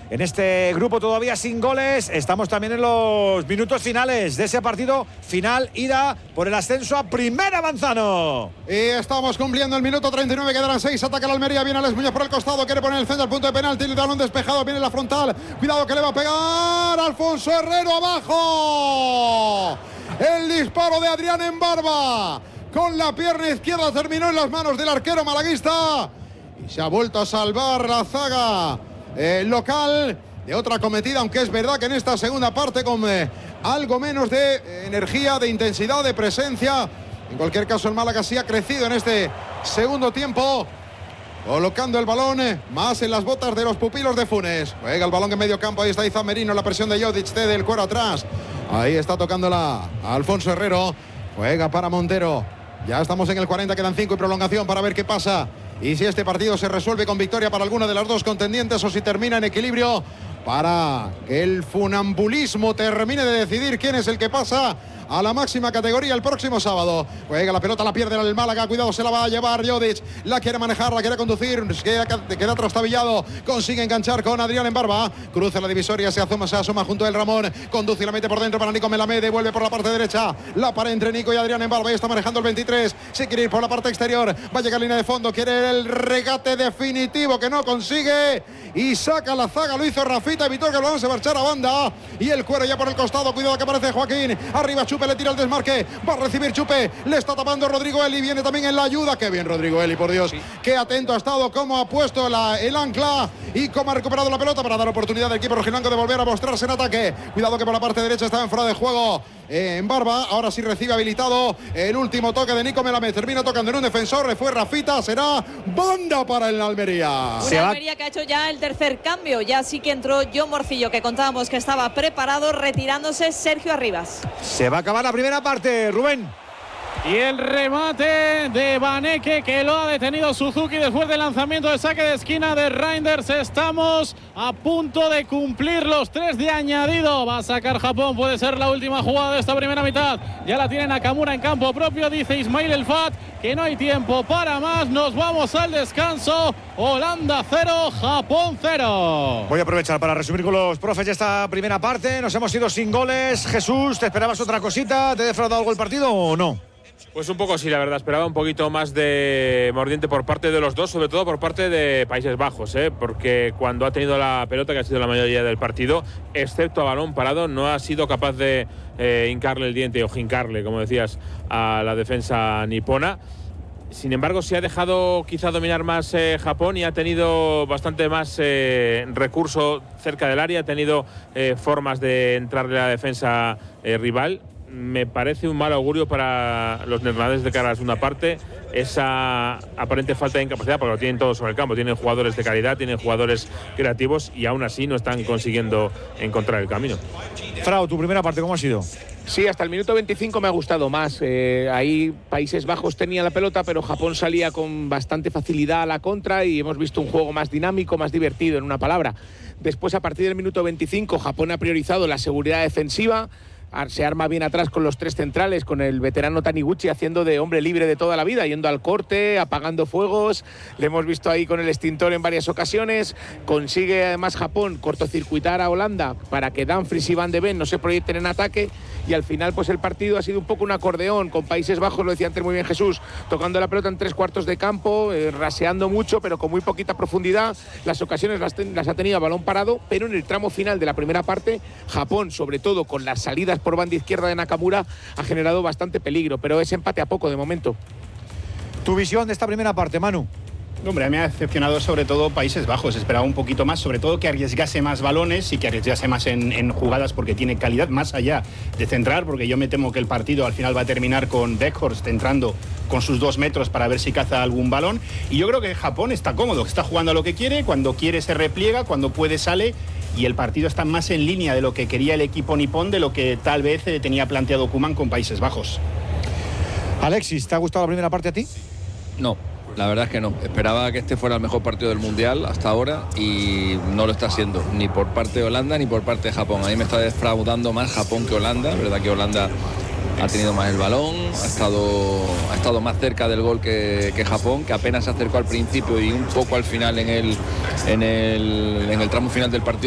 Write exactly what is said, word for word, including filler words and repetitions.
en este grupo todavía sin goles. Estamos también en los minutos finales de ese partido final, ida por el ascenso a Primera, Manzano. Y estamos cumpliendo el minuto treinta y nueve, quedarán seis, ataca la Almería, viene Alex Muñoz por el costado, quiere poner el centro al punto de penalti, el balón despejado, viene la frontal, cuidado que le va a pegar Alfonso Herrero abajo. El disparo de Adrián Embarba con la pierna izquierda terminó en las manos del arquero malaguista y se ha vuelto a salvar la zaga eh, local de otra cometida, aunque es verdad que en esta segunda parte con eh, algo menos de eh, energía, de intensidad, de presencia. En cualquier caso el Málaga sí ha crecido en este segundo tiempo, colocando el balón eh, más en las botas de los pupilos de Funes. Juega el balón en medio campo, ahí está Izan Merino, la presión de Jodic, cede el cuero atrás. Ahí está tocándola Alfonso Herrero, juega para Montero. Ya estamos en el cuarenta, quedan cinco y prolongación para ver qué pasa. Y si este partido se resuelve con victoria para alguna de las dos contendientes o si termina en equilibrio, para que el funambulismo termine de decidir quién es el que pasa a la máxima categoría el próximo sábado. Juega la pelota, la pierde el Málaga, cuidado, se la va a llevar Jodic, la quiere manejar, la quiere conducir, queda, queda trastabillado, consigue enganchar con Adrián Embarba, cruza la divisoria, se asoma, se asoma junto a el Ramón, conduce y la mete por dentro para Nico Melamede, vuelve por la parte derecha, la para entre Nico y Adrián Embarba, y está manejando el veintitrés, se quiere ir por la parte exterior, va a llegar línea de fondo, quiere el regate definitivo que no consigue, y saca la zaga, lo hizo Rafita, evitó que el balón se marchara a banda, y el cuero ya por el costado, cuidado que aparece Joaquín, arriba Chupe, le tira el desmarque, va a recibir Chupe, le está tapando Rodrigo Eli, viene también en la ayuda, qué bien Rodrigo Eli, por Dios, sí. Qué atento ha estado, cómo ha puesto la, el ancla y cómo ha recuperado la pelota para dar oportunidad al equipo rojiblanco de volver a mostrarse en ataque. Cuidado que por la parte derecha estaba en fuera de juego eh, en Barba, ahora sí recibe habilitado el último toque de Nico Melamé, termina tocando en un defensor, fue Rafita, será banda para el Almería. Un Almería que ha hecho ya el tercer cambio, ya sí que entró John Morcillo, que contábamos que estaba preparado, retirándose Sergio Arribas. Se va a acabar la primera parte, Rubén. Y el remate de Baneke, que lo ha detenido Suzuki después del lanzamiento de saque de esquina de Reinders. Estamos a punto de cumplir los tres de añadido. Va a sacar Japón, puede ser la última jugada de esta primera mitad. Ya la tiene Nakamura en campo propio, dice Ismail El Fat, que no hay tiempo para más. Nos vamos al descanso. Holanda cero, Japón cero. Voy a aprovechar para resumir con los profes de esta primera parte. Nos hemos ido sin goles. Jesús, ¿te esperabas otra cosita? ¿Te ha defraudado algo el partido o no? Pues un poco sí, la verdad. Esperaba un poquito más de mordiente por parte de los dos, sobre todo por parte de Países Bajos, ¿eh? Porque cuando ha tenido la pelota, que ha sido la mayoría del partido, excepto a balón parado, no ha sido capaz de eh, hincarle el diente o jincarle, como decías, a la defensa nipona. Sin embargo, sí ha dejado quizá dominar más eh, Japón y ha tenido bastante más eh, recurso cerca del área, ha tenido eh, formas de entrarle a la defensa eh, rival. Me parece un mal augurio para los neerlandeses de cara a la segunda parte, esa aparente falta de incapacidad, porque lo tienen todos sobre el campo, tienen jugadores de calidad, tienen jugadores creativos y aún así no están consiguiendo encontrar el camino. Frau, tu primera parte, ¿cómo ha sido? Sí, hasta el minuto veinticinco me ha gustado más. Eh, ahí Países Bajos tenía la pelota, pero Japón salía con bastante facilidad a la contra y hemos visto un juego más dinámico, más divertido, en una palabra. Después, a partir del minuto veinticinco, Japón ha priorizado la seguridad defensiva. Se arma bien atrás con los tres centrales, con el veterano Taniguchi haciendo de hombre libre de toda la vida, yendo al corte, apagando fuegos. Le hemos visto ahí con el extintor en varias ocasiones. Consigue además Japón cortocircuitar a Holanda para que Dumfries y Van de Ven no se proyecten en ataque. Y al final pues el partido ha sido un poco un acordeón, con Países Bajos, lo decía antes muy bien Jesús, tocando la pelota en tres cuartos de campo, eh, raseando mucho pero con muy poquita profundidad. Las ocasiones las, ten, las ha tenido a balón parado, pero en el tramo final de la primera parte Japón, sobre todo con las salidas por banda izquierda de Nakamura, ha generado bastante peligro, pero es empate a poco de momento. Tu visión de esta primera parte, Manu. Hombre, me ha decepcionado sobre todo Países Bajos. Esperaba un poquito más, sobre todo que arriesgase más balones y que arriesgase más en, en jugadas, porque tiene calidad más allá de centrar, porque yo me temo que el partido al final va a terminar con Weghorst entrando con sus dos metros para ver si caza algún balón. Y yo creo que Japón está cómodo, está jugando a lo que quiere, cuando quiere se repliega, cuando puede sale, y el partido está más en línea de lo que quería el equipo nipón de lo que tal vez eh, tenía planteado Koeman con Países Bajos. Alexis, ¿te ha gustado la primera parte a ti? No. La verdad es que no. Esperaba que este fuera el mejor partido del Mundial hasta ahora y no lo está siendo, ni por parte de Holanda ni por parte de Japón. A mí me está defraudando más Japón que Holanda. La verdad que Holanda ha tenido más el balón, ha estado, ha estado más cerca del gol que, que Japón, que apenas se acercó al principio y un poco al final en el, en el, en el tramo final del partido.